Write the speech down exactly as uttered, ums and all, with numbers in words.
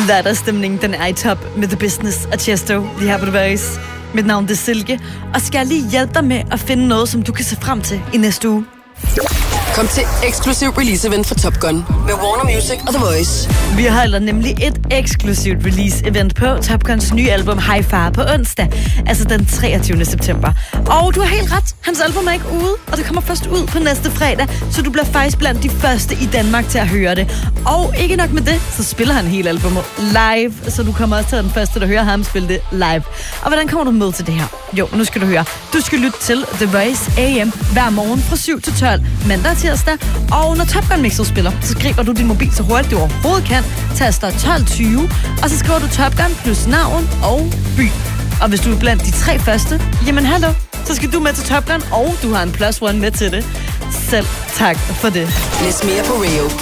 Lørdagsstemningen, den er i top med The Business og Chesto lige her på The Voice. Mit navn er Silke, og skal jeg lige hjælpe dig med at finde noget, som du kan se frem til i næste uge. Kom til eksklusiv release-event for Top Gun med Warner Music og The Voice. Vi holder nemlig et eksklusivt release-event på Top Guns nye album High Fire på onsdag, altså den treogtyvende september. Og du har helt ret, hans album er ikke ude, og det kommer først ud på næste fredag, så du bliver faktisk blandt de første i Danmark til at høre det. Og ikke nok med det, så spiller han hele albumet live, så du kommer også til den første, der hører ham spille det live. Og hvordan kommer du med til det her? Jo, nu skal du høre. Du skal lytte til The Voice A M hver morgen fra syv til tolv, mandag til tirsdag. Og når Top Gun Mixer spiller, så griber du din mobil så hurtigt du overhovedet kan, taster tolv tyve, og så skriver du Top Gun plus navn og by. Og hvis du er blandt de tre første, jamen hallo, så skal du med til Top Gun, og du har en plus one med til det. Selv tak for det. Læs mere på Rio.